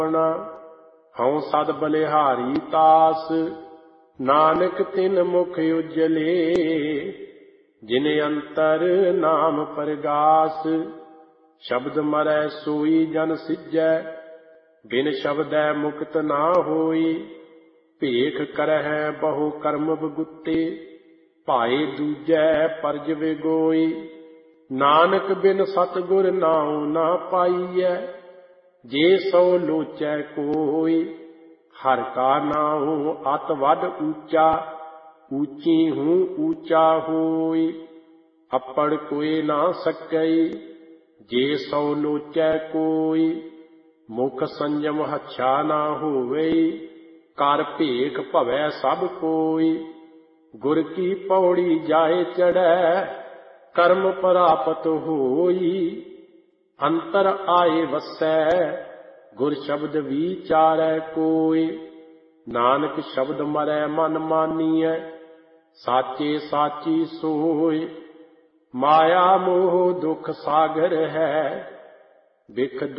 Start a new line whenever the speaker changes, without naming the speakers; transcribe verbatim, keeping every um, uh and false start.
ਹਉ ਸਦ ਬਲਿਹਾਰੀ ਤਾਸ, ਨਾਨਕ ਤਿਨ ਮੁਖ ਉਜਲੇ। ਜਿਨ ਅੰਤਰ ਨਾਮ ਪਰਗਾਸ, ਸ਼ਬਦ ਮਰੈ ਸੋਈ ਜਨ ਸਿਜੈ। ਬਿਨ ਸ਼ਬਦੈ ਮੁਕਤ ਨਾ ਹੋਈ, ਭੇਖ ਕਰਹਿ ਬਹੁ ਕਰਮ ਬਗੁੱਤੇ। ਭਾਏ ਦੂਜੈ ਪਰਜ ਵਿਗੋਈ, ਨਾਨਕ ਬਿਨ ਸਤਿਗੁਰ ਨਾਉ ਨਾ ਪਾਈਐ। ਜੇ ਸੋ ਲੋਚੈ ਕੋਈ, ਹਰਿ ਕਾ ਨਾਉ ਅਤਿ ਵੱਡ ਊਚਾ। ਊਚੀ ਹੂੰ ਊਚਾ ਹੋਈ, ਅੱਪੜ ਕੋਇ ਨਾ ਸਕਈ। ਜੇ ਸੋ ਲੋਚੈ ਕੋਈ, ਮੁਖ ਸੰਜਮ ਹੱਛਾ ਨਾ ਹੋਵਈ। ਕਰ ਭੇਖ ਭਵੈ ਸਭ ਕੋਈ, ਗੁਰ ਕੀ ਪੌੜੀ ਜਾਏ ਚੜ੍ਹੈ। ਕਰਮ ਪ੍ਰਾਪਤ ਹੋਈ, ਅੰਤਰ ਆਏ ਵਸੈ। ਗੁਰ ਸ਼ਬਦ ਵਿਚਾਰੈ ਕੋਈ, ਨਾਨਕ ਸ਼ਬਦ ਮਰੈ ਮਨ ਮਾਨੀਐ। ਸਾਚੇ ਸਾਚੀ ਸੋਇ, ਮਾਇਆ ਮੋਹ ਦੁਖ ਸਾਗਰ ਹੈ। ਬਿਖ